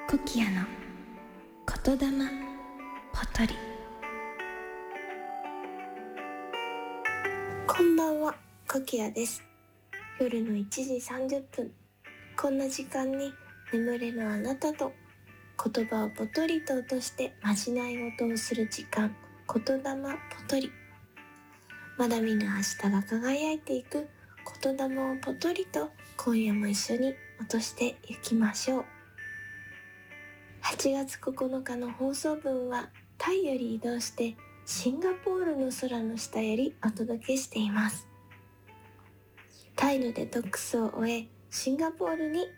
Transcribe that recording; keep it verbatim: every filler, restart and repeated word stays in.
コキアの言霊ポトリ。 こんばんは、コキアです。夜のいちじさんじゅっぷん、こんな時間に眠れぬあなたと言葉をぽとりと落としてまじない音をする時間、言霊ぽとり。まだ見ぬ明日が輝いていく言霊をぽとりと今夜も一緒に落としていきましょう。はちがつここのかの放送分はタイより移動してシンガポールの空の下よりお届けしています。タイのデトックスを終えシンガポールに